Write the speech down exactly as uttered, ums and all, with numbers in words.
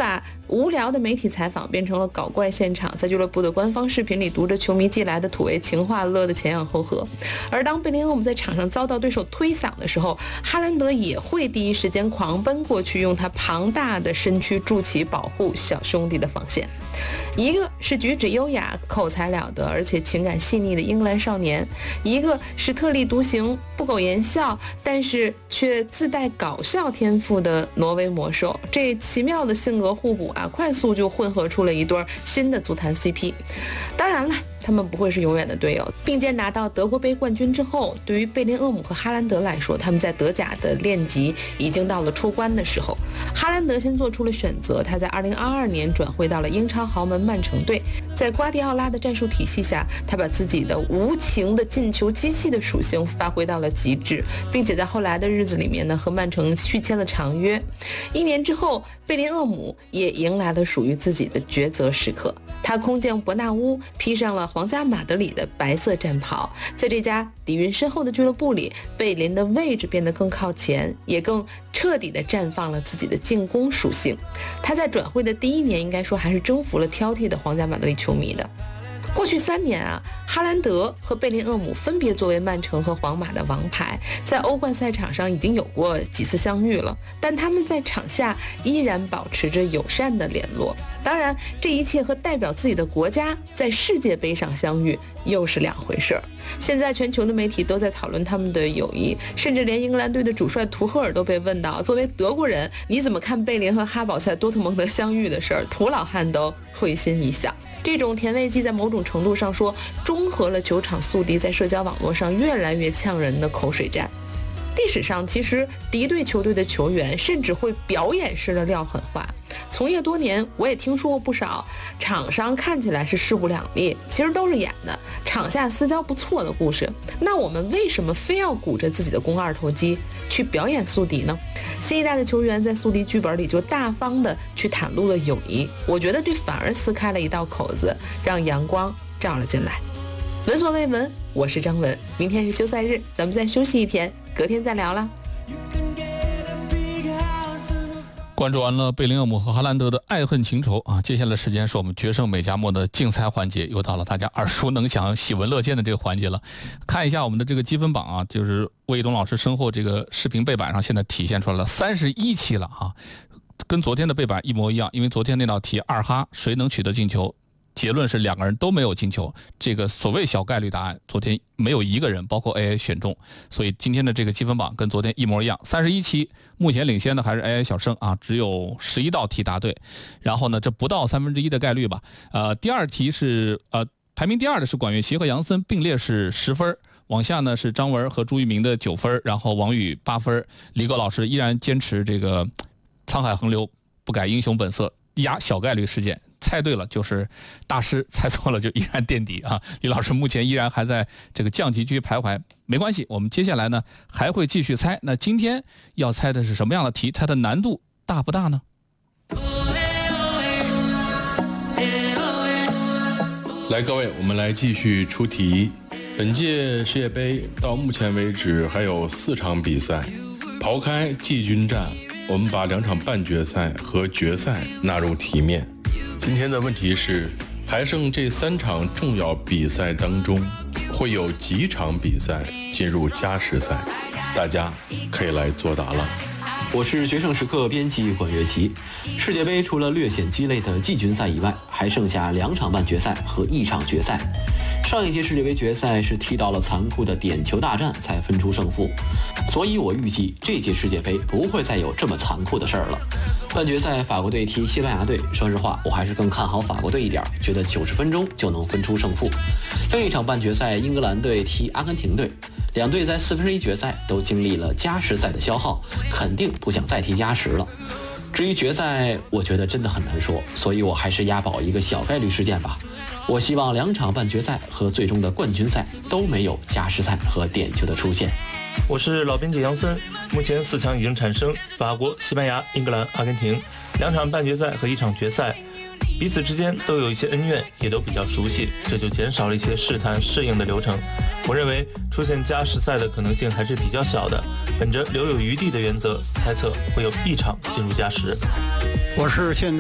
把无聊的媒体采访变成了搞怪现场，在俱乐部的官方视频里读着球迷寄来的土味情话，乐得前仰后合。而当贝林厄姆在场上遭到对手推搡的时候，哈兰德也会第一时间狂奔过去，用他庞大的身躯筑起保护小兄弟的防线。一个是举止优雅、口才了得而且情感细腻的英格兰少年，一个是特立独行、不苟言笑但是却自带搞笑天赋的挪威魔兽。这奇妙的性格互补啊，快速就混合出了一对新的足坛 C P。 当然了，他们不会是永远的队友。并肩拿到德国杯冠军之后，对于贝林厄姆和哈兰德来说，他们在德甲的练级已经到了出关的时候。哈兰德先做出了选择，他在二零二二年转会到了英超豪门曼城队。在瓜迪奥拉的战术体系下，他把自己的无情的进球机器的属性发挥到了极致，并且在后来的日子里面呢，和曼城续签了长约。一年之后，贝林厄姆也迎来了属于自己的抉择时刻。他空降伯纳乌，披上了皇家马德里的白色战袍。在这家底蕴深厚的俱乐部里，贝林的位置变得更靠前，也更彻底地绽放了自己的进攻属性。他在转会的第一年，应该说还是征服了挑剔的皇家马德里球迷的。过去三年啊，哈兰德和贝林厄姆分别作为曼城和皇马的王牌，在欧冠赛场上已经有过几次相遇了，但他们在场下依然保持着友善的联络。当然，这一切和代表自己的国家在世界杯上相遇又是两回事儿。现在全球的媒体都在讨论他们的友谊，甚至连英格兰队的主帅图赫尔都被问到，作为德国人，你怎么看贝林和哈堡在多特蒙德相遇的事儿？图老汉都会心一笑。这种甜味剂在某种程度上说，中和了球场宿敌在社交网络上越来越呛人的口水战。历史上，其实敌对球队的球员甚至会表演式的撂狠话。从业多年，我也听说过不少场上看起来是势不两立，其实都是演的，场下私交不错的故事。那我们为什么非要鼓着自己的肱二头肌去表演宿敌呢？新一代的球员在宿敌剧本里就大方的去袒露了友谊，我觉得这反而撕开了一道口子，让阳光照了进来。闻所未闻，我是张文，明天是休赛日，咱们再休息一天，隔天再聊了。 关注完了贝林厄姆和哈兰德的爱恨情仇啊，接下来时间是我们决胜美加墨的竞猜环节，又到了大家耳熟能详、喜闻乐见的这个环节了。看一下我们的这个积分榜啊，就是魏一东老师身后这个视频背板上现在体现出来了三十一期了啊，跟昨天的背板一模一样。因为昨天那道题二哈谁能取得进球，结论是两个人都没有进球，这个所谓小概率答案，昨天没有一个人包括 A I 选中，所以今天的这个积分榜跟昨天一模一样，三十一期，目前领先的还是 A I 小胜啊，只有十一道题答对，然后呢，这不到三分之一的概率吧。呃，第二题是呃排名第二的是管乐琪和杨森并列是十分，往下呢是张文和朱一鸣的九分，然后王宇八分，李狗老师依然坚持这个沧海横流，不改英雄本色，压小概率事件。猜对了就是大师，猜错了就依然垫底啊！李老师目前依然还在这个降级区徘徊，没关系，我们接下来呢还会继续猜。那今天要猜的是什么样的题？它的难度大不大呢？ 来，各位，我们来继续出题。本届世界杯到目前为止还有四场比赛，刨开季军战，我们把两场半决赛和决赛纳入题面。今天的问题是，还剩这三场重要比赛当中，会有几场比赛进入加时赛？大家可以来作答了。 我是决胜时刻编辑管乐琪。世界杯除了略显鸡肋的季军赛以外，还剩下两场半决赛和一场决赛。上一届世界杯决赛是踢到了残酷的点球大战才分出胜负，所以我预计这届世界杯不会再有这么残酷的事儿了。半决赛法国队踢西班牙队，说实话我还是更看好法国队一点，觉得九十分钟就能分出胜负。另一场半决赛英格兰队踢阿根廷队，两队在四分之一决赛都经历了加时赛的消耗，肯定不想再踢加时了。至于决赛，我觉得真的很难说，所以我还是押宝一个小概率事件吧。我希望两场半决赛和最终的冠军赛都没有加时赛和点球的出现。 我是老编辑杨森，目前四强已经产生，法国、西班牙、英格兰、阿根廷，两场半决赛和一场决赛，彼此之间都有一些恩怨，也都比较熟悉，这就减少了一些试探适应的流程。我认为出现加时赛的可能性还是比较小的，本着留有余地的原则，猜测会有一场进入加时。 我是现在